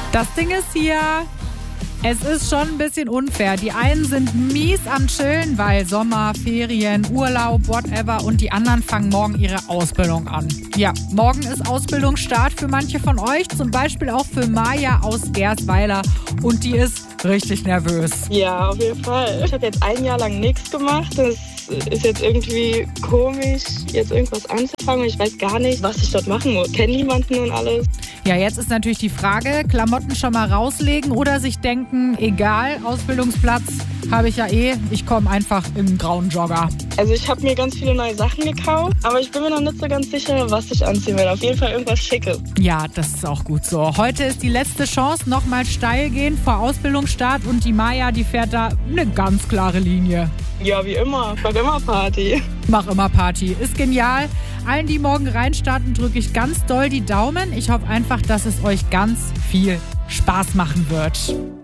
Das Ding ist hier, es ist schon ein bisschen unfair. Die einen sind mies am Chillen, weil Sommer, Ferien, Urlaub, whatever. Und die anderen fangen morgen ihre Ausbildung an. Ja, morgen ist Ausbildungsstart für manche von euch. Zum Beispiel auch für Maja aus Gersweiler. Und die ist richtig nervös. Ja, auf jeden Fall. Ich habe jetzt 1 Jahr lang nichts gemacht. Das ist jetzt irgendwie komisch, jetzt irgendwas anzufangen. Ich weiß gar nicht, was ich dort machen muss. Ich kenne niemanden und alles. Ja, jetzt ist natürlich die Frage, Klamotten schon mal rauslegen oder sich denken, egal, Ausbildungsplatz habe ich ja ich komme einfach im grauen Jogger. Also ich habe mir ganz viele neue Sachen gekauft, aber ich bin mir noch nicht so ganz sicher, was ich anziehen werde. Auf jeden Fall irgendwas Schickes. Ja, das ist auch gut so. Heute ist die letzte Chance, nochmal steil gehen vor Ausbildungsstart und die Maja, die fährt da eine ganz klare Linie. Ja, wie immer. Ich mach immer Party. Mach immer Party. Ist genial. Allen, die morgen reinstarten, drücke ich ganz doll die Daumen. Ich hoffe einfach, dass es euch ganz viel Spaß machen wird.